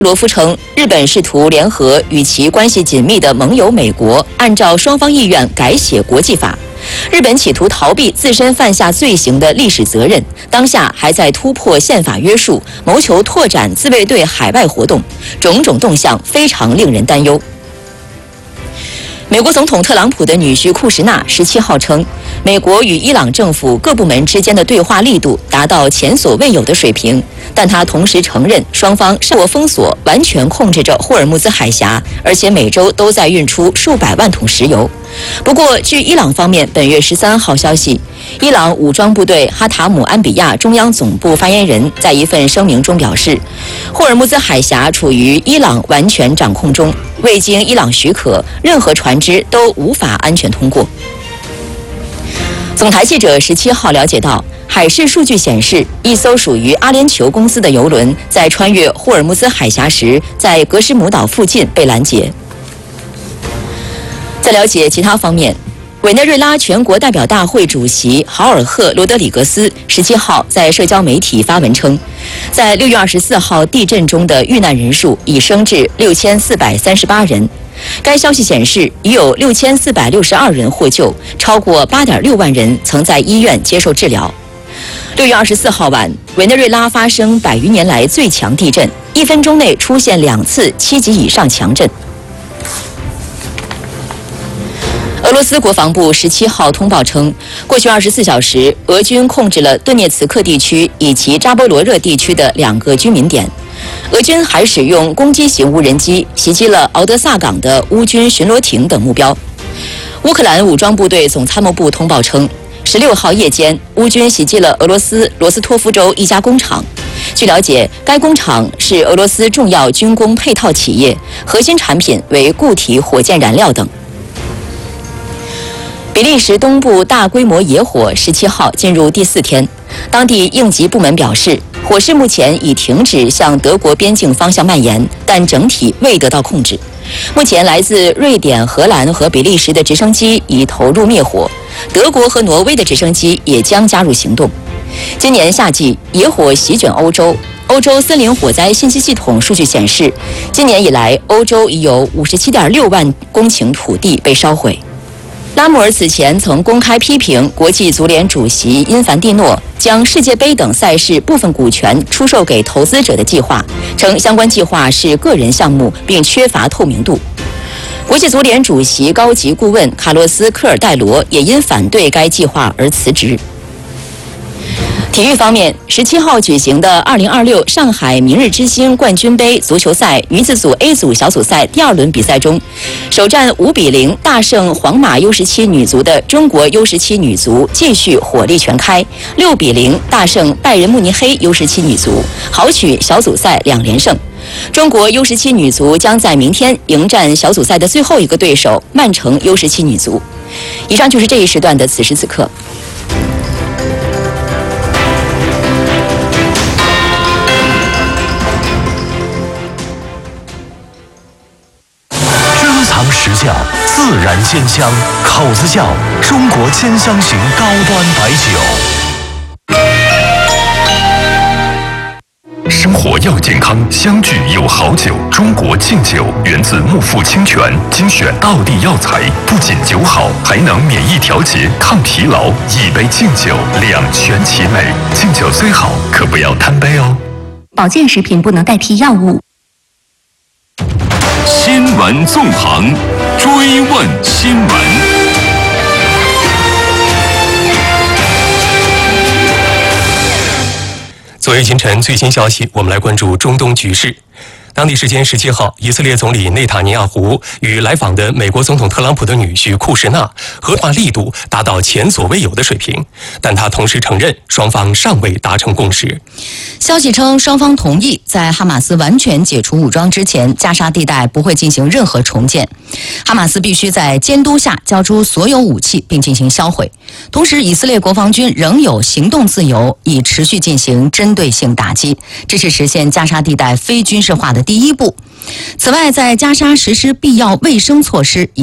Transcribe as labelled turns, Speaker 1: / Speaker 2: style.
Speaker 1: 罗夫称，日本试图联合与其关系紧密的盟友美国，按照双方意愿改写国际法。日本企图逃避自身犯下罪行的历史责任，当下还在突破宪法约束，谋求拓展自卫队海外活动，种种动向非常令人担忧。美国总统特朗普的女婿库什纳17号称，美国与伊朗政府各部门之间的对话力度达到前所未有的水平，但他同时承认双方设过封锁，完全控制着霍尔木兹海峡，而且每周都在运出数百万桶石油。不过，据伊朗方面本月13号消息，伊朗武装部队哈塔姆安比亚中央总部发言人在一份声明中表示，霍尔木兹海峡处于伊朗完全掌控中，未经伊朗许可，任何船只都无法安全通过。总台记者17号了解到，海事数据显示，一艘属于阿联酋公司的邮轮在穿越霍尔木兹海峡时，在格什姆岛附近被拦截。在了解其他方面，委内瑞拉全国代表大会主席豪尔赫·罗德里格斯17号在社交媒体发文称，在6月24号地震中的遇难人数已升至6438人。该消息显示，已有6462人获救，超过8.6万人曾在医院接受治疗。6月24号晚，委内瑞拉发生100余年来最强地震，1分钟内出现2次7级以上强震。俄罗斯国防部17号通报称，过去24小时，俄军控制了顿涅茨克地区以及扎波罗热地区的2个居民点。俄军还使用攻击型无人机袭击了敖德萨港的乌军巡逻艇等目标。乌克兰武装部队总参谋部通报称，16号夜间，乌军袭击了俄罗斯罗斯托夫州一家工厂。据了解，该工厂是俄罗斯重要军工配套企业，核心产品为固体火箭燃料等。比利时东部大规模野火17号进入第4天，当地应急部门表示，火势目前已停止向德国边境方向蔓延，但整体未得到控制。目前来自瑞典、荷兰和比利时的直升机已投入灭火，德国和挪威的直升机也将加入行动。今年夏季，野火席卷欧洲。欧洲森林火灾信息系统数据显示，今年以来，欧洲已有57.6万公顷土地被烧毁。拉穆尔此前曾公开批评国际足联主席因凡蒂诺将世界杯等赛事部分股权出售给投资者的计划，称相关计划是个人项目，并缺乏透明度。国际足联主席高级顾问卡洛斯·科尔戴罗也因反对该计划而辞职。体育方面，17号举行的2026上海明日之星冠军杯足球赛女子组 A 组小组赛第2轮比赛中，首战5-0大胜皇马 U17 女足的中国 U17 女足继续火力全开，6-0大胜拜仁慕尼黑 U17 女足，豪取小组赛2连胜。中国 U17 女足将在明天迎战小组赛的最后一个对手曼城 U17 女足。以上就是这一时段的此时此刻。
Speaker 2: 实窖自然鲜香，口子窖中国兼香型高端白酒。生活要健康，相聚有好酒。中国敬酒源自木富清泉，精选道地药材，不仅酒好，还能免疫调节、抗疲劳。一杯敬酒，两全其美。敬酒虽好，可不要贪杯哦。
Speaker 3: 保健食品不能代替药物。
Speaker 4: 新闻纵横，追问新闻。
Speaker 5: 昨日清晨最新消息，我们来关注中东局势。当地时间17号，以色列总理内塔尼亚胡与来访的美国总统特朗普的女婿库什纳合话力度达到前所未有的水平，但他同时承认双方尚未达成共识。
Speaker 1: 消息称，双方同意在哈马斯完全解除武装之前，加沙地带不会进行任何重建。哈马斯必须在监督下交出所有武器并进行销毁。同时，以色列国防军仍有行动自由，以持续进行针对性打击，这是实现加沙地带非军事化的第一步。此外，在加沙实施必要卫生措施。